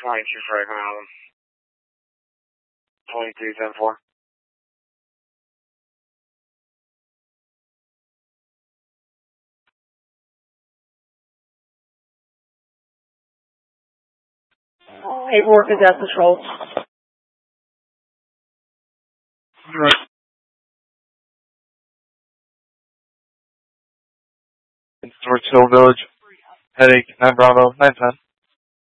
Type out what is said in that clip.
22 Franklin Island. 2310-4. Paperwork is at patrol. Right. Storage Hill Village. Headache 9 Bravo 910.